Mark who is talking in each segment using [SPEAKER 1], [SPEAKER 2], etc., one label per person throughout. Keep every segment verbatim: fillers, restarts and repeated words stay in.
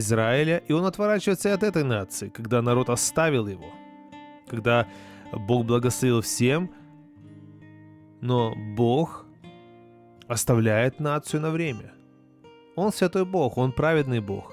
[SPEAKER 1] Израиля, и он отворачивается и от этой нации, когда народ оставил его. Когда Бог благословил всем, но Бог оставляет нацию на время. Он святой Бог, Он праведный Бог.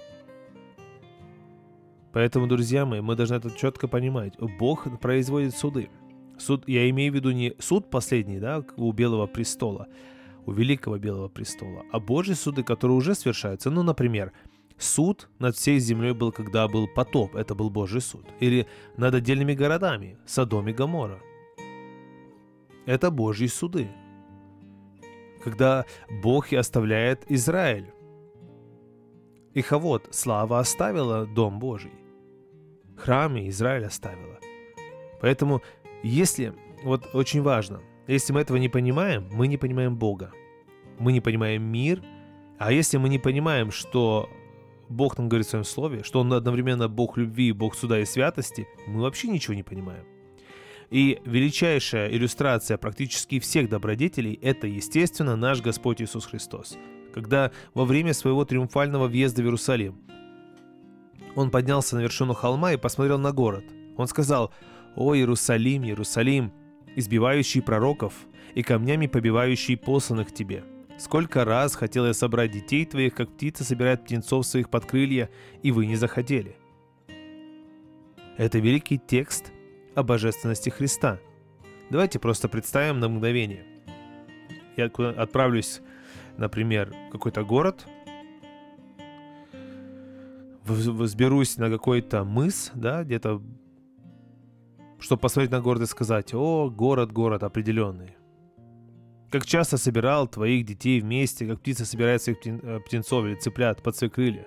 [SPEAKER 1] Поэтому, друзья мои, мы должны это четко понимать. Бог производит суды. Суд, я имею в виду не суд последний, да, у Белого престола, у Великого Белого престола, а Божьи суды, которые уже свершаются. Ну, например, суд над всей землей был, когда был потоп, это был Божий суд. Или над отдельными городами, Содом и Гоморра. Это Божьи суды. Когда Бог и оставляет Израиль. Ихавод, слава оставила Дом Божий. Храме Израиль оставила. Поэтому, если, вот очень важно, если мы этого не понимаем, мы не понимаем Бога. Мы не понимаем мир. А если мы не понимаем, что Бог нам говорит в своем слове, что Он одновременно Бог любви, Бог суда и святости, мы вообще ничего не понимаем. И величайшая иллюстрация практически всех добродетелей – это, естественно, наш Господь Иисус Христос. Когда во время своего триумфального въезда в Иерусалим Он поднялся на вершину холма и посмотрел на город. Он сказал: «О, Иерусалим, Иерусалим, избивающий пророков и камнями побивающий посланных тебе! Сколько раз хотел я собрать детей твоих, как птица собирает птенцов своих под крылья, и вы не захотели». Это великий текст о божественности Христа. Давайте просто представим на мгновение. Я отправлюсь, например, в какой-то город, взберусь на какой-то мыс, да, где-то, чтобы посмотреть на город и сказать: «О, город, город определенный. Как часто собирал твоих детей вместе, как птица собирает своих птенцов или цыплят под свои крылья».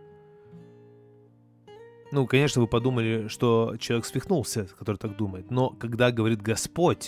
[SPEAKER 1] Ну, конечно, вы подумали, что человек свихнулся, который так думает. Но когда говорит Господь,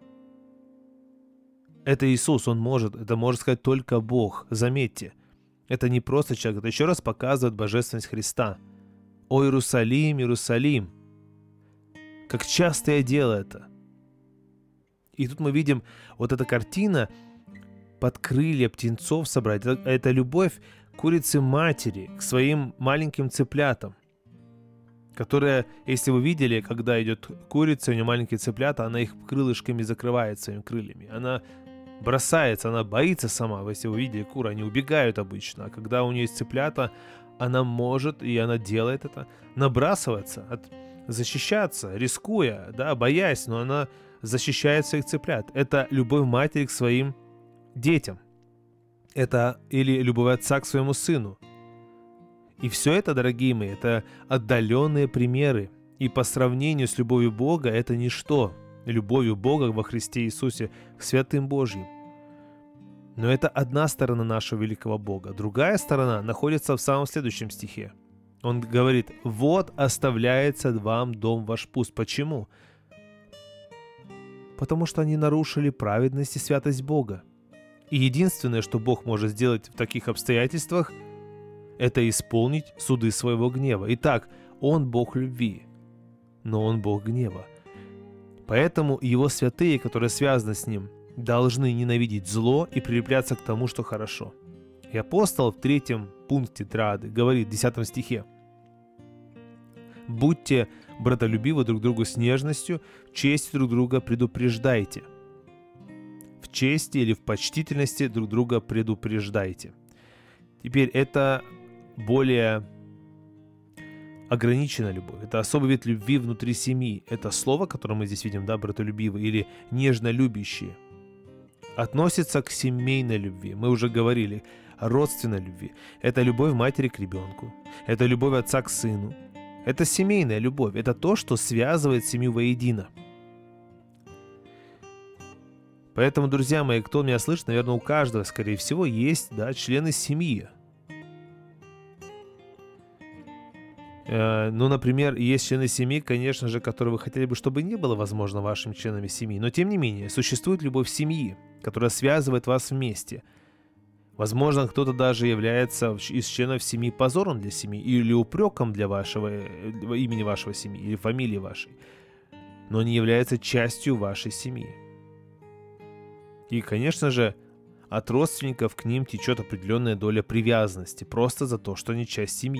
[SPEAKER 1] это Иисус, Он может, это может сказать только Бог. Заметьте, это не просто человек, это еще раз показывает божественность Христа. «О, Иерусалим, Иерусалим, как часто я делал это». И тут мы видим вот эта картина под крылья птенцов собрать. Это, это любовь курицы-матери к своим маленьким цыплятам, которая, если вы видели, когда идет курица, у нее маленькие цыплята, она их крылышками закрывает своими крыльями. Она бросается, она боится сама. Если вы видели куры, они убегают обычно. А когда у нее есть цыплята, она может, и она делает это, набрасываться, от, защищаться, рискуя, да, боясь, но она защищает своих цыплят. Это любовь матери к своим детям. Это или любовь отца к своему сыну. И все это, дорогие мои, это отдаленные примеры. И по сравнению с любовью Бога это ничто. Любовью Бога во Христе Иисусе к святым Божьим. Но это одна сторона нашего великого Бога. Другая сторона находится в самом следующем стихе. Он говорит: «Вот оставляется вам дом ваш пуст». Почему? Потому что они нарушили праведность и святость Бога. И единственное, что Бог может сделать в таких обстоятельствах, это исполнить суды своего гнева. Итак, Он Бог любви, но Он Бог гнева. Поэтому Его святые, которые связаны с Ним, должны ненавидеть зло и прилепляться к тому, что хорошо. И апостол в третьем пункте триады говорит в десятом стихе: «Будьте братолюбивы друг другу с нежностью, в честь друг друга предупреждайте». В чести или в почтительности друг друга предупреждайте. Теперь это более ограниченная любовь. Это особый вид любви внутри семьи. Это слово, которое мы здесь видим, да, братолюбивый или нежно любящие, относится к семейной любви. Мы уже говорили о родственной любви. Это любовь матери к ребенку. Это любовь отца к сыну. Это семейная любовь. Это то, что связывает семью воедино. Поэтому, друзья мои, кто меня слышит, наверное, у каждого, скорее всего, есть, да, члены семьи. Э, ну, например, есть члены семьи, конечно же, которые вы хотели бы, чтобы не было, возможно, вашими членами семьи. Но, тем не менее, существует любовь семьи, которая связывает вас вместе. Возможно, кто-то даже является из членов семьи позором для семьи или упреком для вашего имени вашего семьи или фамилии вашей, но не является частью вашей семьи. И, конечно же, от родственников к ним течет определенная доля привязанности, просто за то, что они часть семьи.